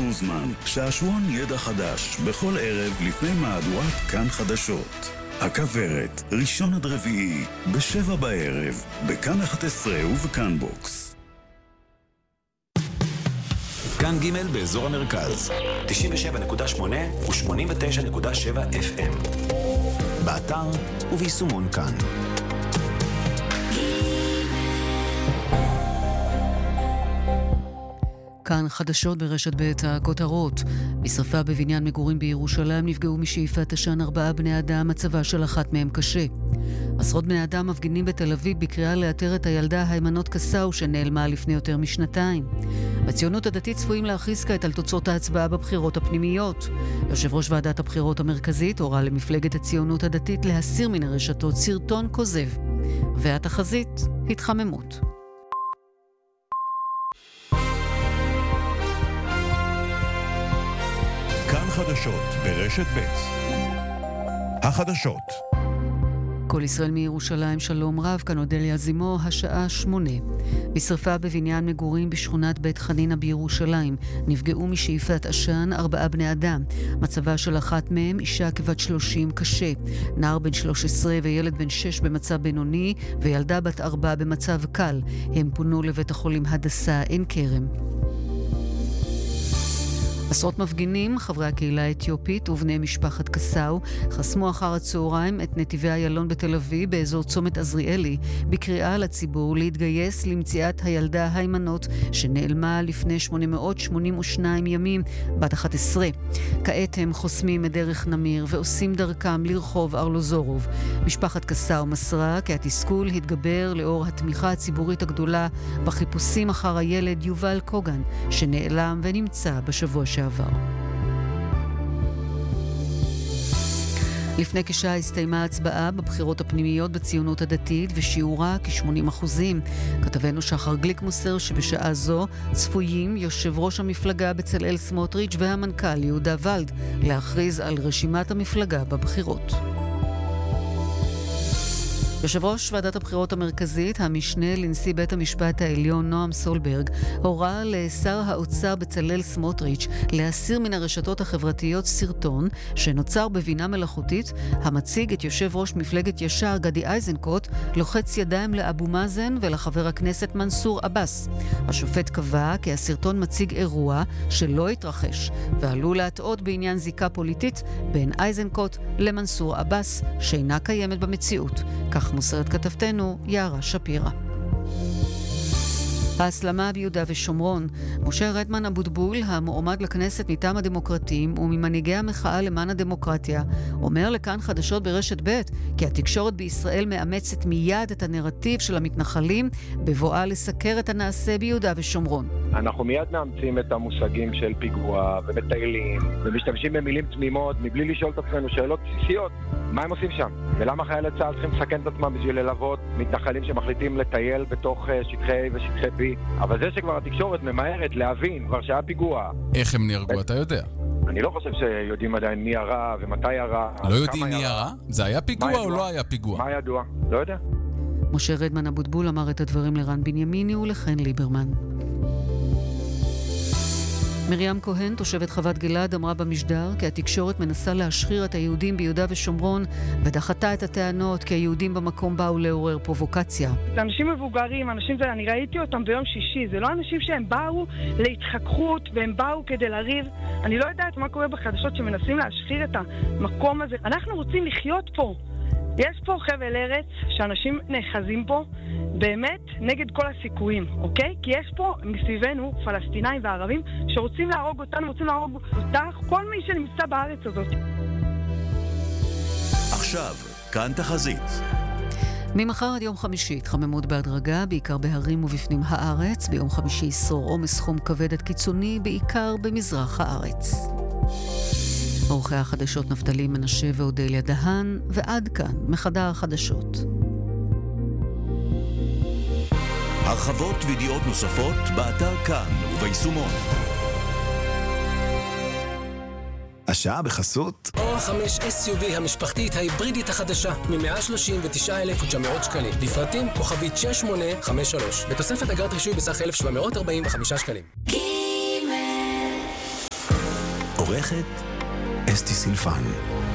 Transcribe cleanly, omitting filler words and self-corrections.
מוזמן, שעשועון ידע חדש, בכל ערב לפני מהדורת כאן חדשות. הכוורת, ראשון עד רביעי, ב7 בערב, בכאן 11 ובכאן בוקס. כאן ג' באזור המרכז, 97.8 ו-89.7 FM. באתר וביישומון כאן. כאן חדשות ברשת ב' הכותרות. בשרפה בבניין מגורים בירושלים נפגעו משאיפת עשן 4 בני אדם, מצבה של אחת מהם קשה. עשרות בני אדם מפגינים בתל אביב בקריאה לאתר את הילדה היימנוט קסאו שנעלמה לפני יותר משנתיים. בציונות הדתית צפויים להכריז כעת על תוצאות ההצבעה בבחירות הפנימיות. יושב ראש ועדת הבחירות המרכזית הורה למפלגת הציונות הדתית להסיר מן הרשתות סרטון כוזב. והתחזית, התחממות. כאן חדשות ברשת ב' החדשות. כל ישראל מירושלים, שלום רב, כאן אודליה זימו, השעה 8. בשרפה בבניין מגורים בשכונת בית חנינה בירושלים נפגעו משאיפת עשן 4 בני אדם. מצבה של אחת מהם, אישה כבת 30, קשה. נער בן 13 וילד בן 6 במצב בינוני, וילדה בת 4 במצב קל. הם פונו לבית החולים הדסה עין כרם. עשרות מפגינים, חברי הקהילה האתיופית ובני משפחת קסאו, חסמו אחר הצהריים את נתיבי איילון בתל אביב באזור צומת עזריאלי, בקריאה לציבור להתגייס למציאת הילדה היימנוט שנעלמה לפני 882 ימים, בת 11. כעת הם חוסמים את דרך נמיר ועושים דרכם לרחוב ארלוזורוב. משפחת קסאו מסרה כי התסכול התגבר לאור התמיכה הציבורית הגדולה בחיפושים אחר הילד יובל קוגן, שנעלם ונמצא בשבוע שעבר. לפני כשעה הסתיימה ההצבעה בבחירות הפנימיות בציונות הדתית ושיעורה כ-80%. כתבנו שחר גליק מוסר שבשעה זו צפויים יושב ראש המפלגה בצלאל סמוטריץ' והמנכ"ל יהודה ולד להכריז על רשימת המפלגה בבחירות. יושב ראש ועדת הבחירות המרכזית, המשנה לנשיא בית המשפט העליון נועם סולברג, הורה לשר האוצר בצלאל סמוטריץ' להסיר מן הרשתות החברתיות סרטון שנוצר בבינה מלאכותית המציג את יושב ראש מפלגת ישר גדי איזנקוט לוחץ ידיים לאבו מאזן ולחבר הכנסת מנסור עבאס. השופט קבע כי הסרטון מציג אירוע שלא התרחש ועלול להטעות בעניין זיקה פוליטית בין איזנקוט למנסור עבאס שאינה קיימת במציאות. כך מוסרת כתבתנו יערה שפירה. ההסלמה ביהודה ושומרון. משה רדמן אבוטבול, המועמד לכנסת מטעם הדמוקרטים וממנהיגי המחאה למען הדמוקרטיה, אומר לכאן חדשות ברשת ב' כי התקשורת בישראל מאמצת מיד את הנרטיב של המתנחלים בבואה לסקר את הנעשה ביהודה ושומרון. אנחנו מיד מאמצים את המושגים של פיגוע ומטיילים ומשתמשים במילים תמימות מבלי לשאול את עצמנו שאלות בסיסיות. מה הם עושים שם? ולמה חיילי צה"ל צריכים לסכן את עצמם בשביל ללוות מתנחלים שמחליטים לטייל בתוך שטחי A ושטחי B? אבל זה שכבר התקשורת ממהרת להבין כבר שהיה פיגוע. איך הם נהרגו, אתה יודע? אני לא חושב שיודעים עדיין מי ירה ומתי ירה. לא יודעים מי ירה? זה היה פיגוע או לא היה פיגוע? מה ידוע? לא יודע. משה רדמן אבוטבול אמר את הדברים לרן בנימיני ולחן ליברמן. מרים כהן, תושבת חוות גלעד, אמרה במשדר כי התקשורת מנסה להשחיר את היהודים ביהודה ושומרון ודחתה את הטענות כי היהודים במקום באו לעורר פרובוקציה. זה אנשים מבוגרים, אני ראיתי אותם ביום שישי, זה לא אנשים שהם באו להתחככות והם באו כדי לריב. אני לא יודעת מה קורה בחדשות שמנסים להשחיר את המקום הזה. אנחנו רוצים לחיות פה. יש פה חבל ארץ שאנשים נאחזים פה באמת נגד כל הסיכויים, אוקיי? כי יש פה מסביבנו פלסטינאים וערבים שרוצים להרוג אותנו, רוצים להרוג אותך, כל מי שנמצא בארץ הזאת. עכשיו, כאן תחזית. ממחר עד יום חמישי התחממות בהדרגה, בעיקר בהרים ובפנים הארץ. ביום חמישי ישרור עומס חום כבד עד קיצוני, בעיקר במזרח הארץ. עורכי החדשות נפתלי מנשה ואודליה דהן, ועד כאן מחדר החדשות. הרחבות וידיעות נוספות באתר כאן וביישומון. השעה בחסות אור 5 SUV המשפחתית ההיברידית החדשה מ-139,900 שקלים. לפרטים כוכבית 6853. בתוספת אגרת רישוי בסך 1,745 שקלים. עורכת אסתי סילפן.